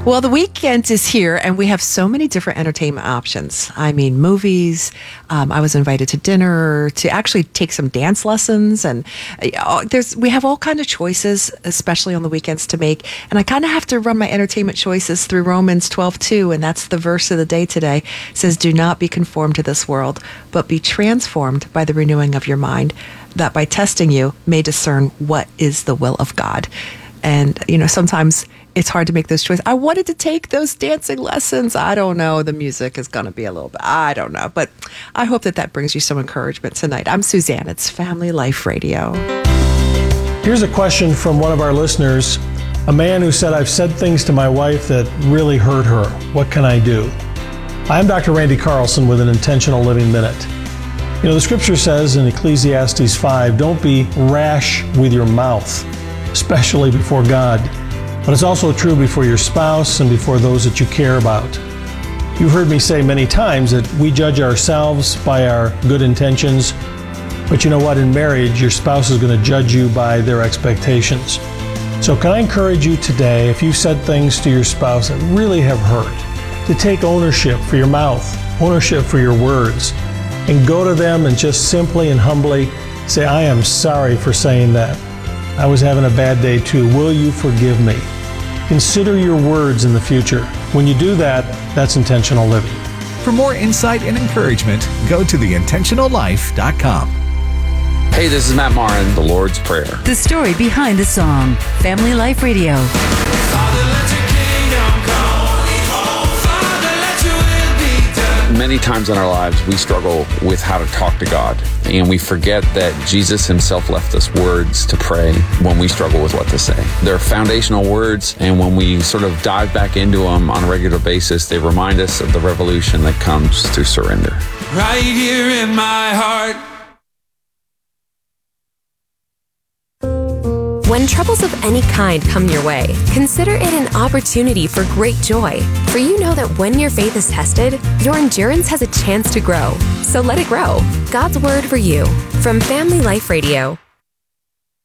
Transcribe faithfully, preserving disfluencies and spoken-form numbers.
Well, the weekend is here, and we have so many different entertainment options. I mean, movies. Um, I was invited to dinner to actually take some dance lessons, and uh, there's we have all kind of choices, especially on the weekends, to make. And I kind of have to run my entertainment choices through Romans twelve two, and that's the verse of the day today. It says, "Do not be conformed to this world, but be transformed by the renewing of your mind, that by testing you may discern what is the will of God." And you know, sometimes it's hard to make those choices. I wanted to take those dancing lessons. I don't know. The music is going to be a little bit, I don't know. But I hope that that brings you some encouragement tonight. I'm Suzanne. It's Family Life Radio. Here's a question from one of our listeners. A man who said, "I've said things to my wife that really hurt her. What can I do?" I'm Doctor Randy Carlson with an Intentional Living Minute. You know, the scripture says in Ecclesiastes five, don't be rash with your mouth, especially before God. But it's also true before your spouse and before those that you care about. You've heard me say many times that we judge ourselves by our good intentions, but you know what? In marriage, your spouse is going to judge you by their expectations. So can I encourage you today, if you said things to your spouse that really have hurt, to take ownership for your mouth, ownership for your words, and go to them and just simply and humbly say, "I am sorry for saying that. I was having a bad day too. Will you forgive me?" Consider your words in the future. When you do that, that's intentional living. For more insight and encouragement, go to the intentional life dot com. Hey, this is Matt Marin, The Lord's Prayer. The story behind the song, Family Life Radio. Father, let your kingdom come. Father, let your will be done. Many times in our lives, we struggle with how to talk to God, and we forget that Jesus himself left us words to pray when we struggle with what to say. They're foundational words, and when we sort of dive back into them on a regular basis, they remind us of the revolution that comes through surrender. Right here in my heart. When troubles of any kind come your way, consider it an opportunity for great joy. For you know that when your faith is tested, your endurance has a chance to grow. So let it grow. God's word for you from Family Life Radio.